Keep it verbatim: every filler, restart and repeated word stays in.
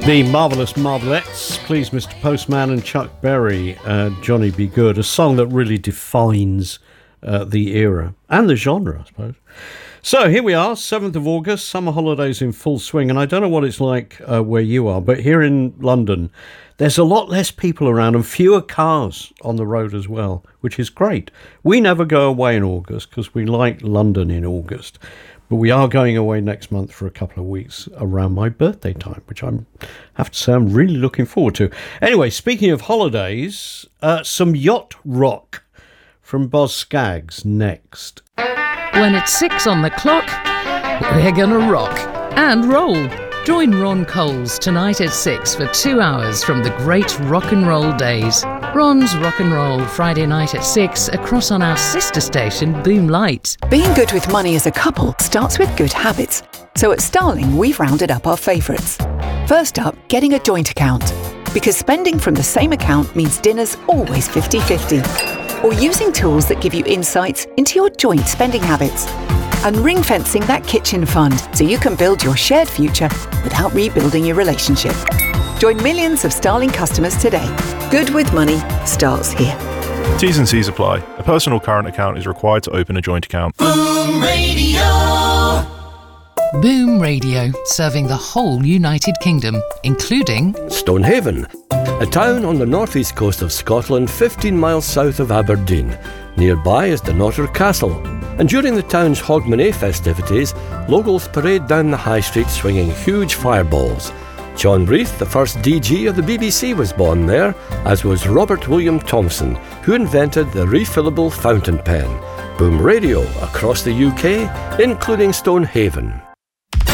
The Marvellous Marvelettes, Please Mister Postman, and Chuck Berry, uh, Johnny Be Good, a song that really defines uh, the era and the genre, I suppose. So here we are, seventh of August, summer holidays in full swing, and I don't know what it's like uh, where you are, but here in London, there's a lot less people around and fewer cars on the road as well, which is great. We never go away in August because we like London in August. But we are going away next month for a couple of weeks around my birthday time, which I have to say I'm really looking forward to. Anyway, speaking of holidays, uh, some yacht rock from Boz Scaggs next. When it's six on the clock, we're gonna rock and roll. Join Ron Coles tonight at six for two hours from the great rock and roll days. Ron's Rock and Roll, Friday night at six, across on our sister station, Boom Light. Being good with money as a couple starts with good habits. So at Starling, we've rounded up our favourites. First up, getting a joint account. Because spending from the same account means dinner's always fifty-fifty. Or using tools that give you insights into your joint spending habits. And ring-fencing that kitchen fund so you can build your shared future without rebuilding your relationship. Join millions of Starling customers today. Good with money starts here. T's and C's apply. A personal current account is required to open a joint account. Boom Radio. Boom Radio, serving the whole United Kingdom, including Stonehaven, a town on the northeast coast of Scotland, fifteen miles south of Aberdeen. Nearby is Dunnottar Castle, and during the town's Hogmanay festivities, locals parade down the high street swinging huge fireballs. John Reith, the first D G of the B B C, was born there, as was Robert William Thompson, who invented the refillable fountain pen. Boom Radio across the U K, including Stonehaven.